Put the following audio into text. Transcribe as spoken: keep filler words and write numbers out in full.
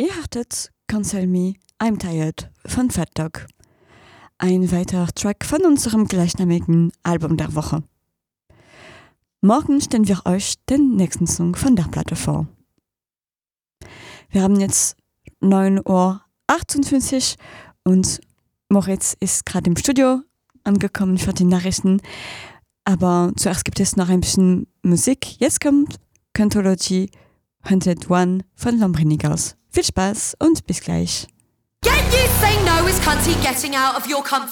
Ihr hörtet Cancel Me, I'm Tired von Fat Dog. Ein weiterer Track von unserem gleichnamigen Album der Woche. Morgen stellen wir euch den nächsten Song von der Platte vor. Wir haben jetzt neun Uhr achtundfünfzig und Moritz ist gerade im Studio angekommen für die Nachrichten. Aber zuerst gibt es noch ein bisschen Musik. Jetzt kommt Cantology hundertundeins von Lambrinigos. Viel Spaß und bis gleich. Can you say no is cunty getting out of your comfort